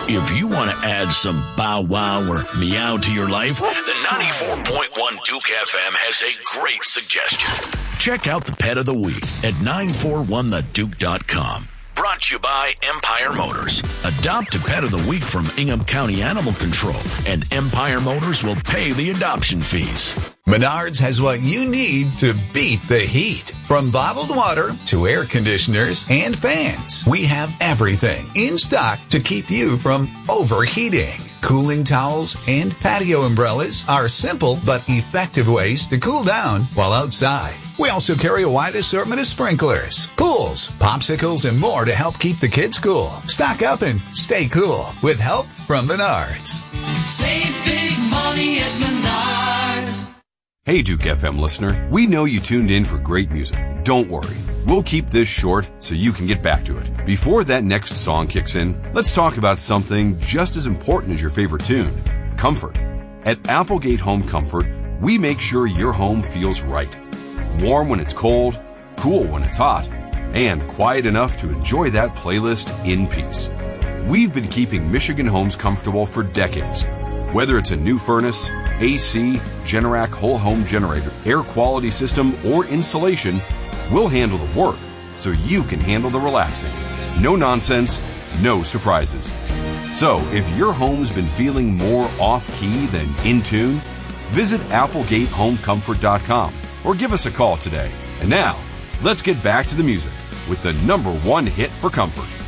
If you want to add some bow wow or meow to your life, the 94.1 Duke FM has a great suggestion. Check out the Pet of the Week at 941theduke.com. Brought to you by Empire Motors. Adopt a Pet of the Week from Ingham County Animal Control, and Empire Motors will pay the adoption fees. Menards has what you need to beat the heat. From bottled water to air conditioners and fans, we have everything in stock to keep you from overheating. Cooling towels and patio umbrellas are simple but effective ways to cool down while outside. We also carry a wide assortment of sprinklers, pools, popsicles, and more to help keep the kids cool. Stock up and stay cool with help from Menards. Save big money at Menards. Hey, Duke FM listener, we know you tuned in for great music. Don't worry. We'll keep this short so you can get back to it. Before that next song kicks in, let's talk about something just as important as your favorite tune, comfort. At Applegate Home Comfort, we make sure your home feels right. Warm when it's cold, cool when it's hot, and quiet enough to enjoy that playlist in peace. We've been keeping Michigan homes comfortable for decades. Whether it's a new furnace, AC, Generac whole home generator, air quality system, or insulation, we'll handle the work so you can handle the relaxing. No nonsense, no surprises. So if your home's been feeling more off-key than in tune, visit ApplegateHomeComfort.com or give us a call today. And now, let's get back to the music with the #1 hit for comfort.